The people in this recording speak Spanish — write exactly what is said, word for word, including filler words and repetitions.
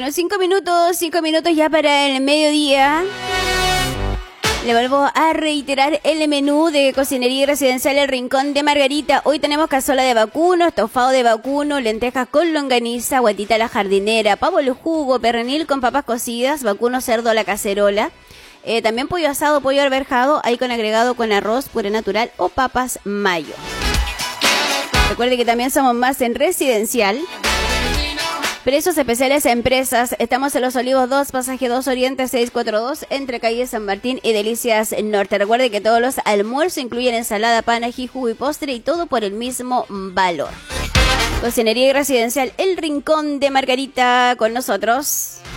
Bueno, cinco minutos, cinco minutos ya para el mediodía. Le vuelvo a reiterar el menú de Cocinería Residencial El Rincón de Margarita. Hoy tenemos cazuela de vacuno, estofado de vacuno, lentejas con longaniza, guatita a la jardinera, pavo al jugo, pernil con papas cocidas, vacuno cerdo a la cacerola. Eh, también pollo asado, pollo alberjado, ahí con agregado con arroz, puré natural o papas mayo. Recuerde que también somos más en Residencial. Precios especiales a empresas. Estamos en Los Olivos dos, pasaje dos Oriente seiscientos cuarenta y dos, entre calle San Martín y Delicias Norte. Recuerde que todos los almuerzos incluyen ensalada, pan, ají, jugo y postre, y todo por el mismo valor. Cocinería y Residencial El Rincón de Margarita con nosotros.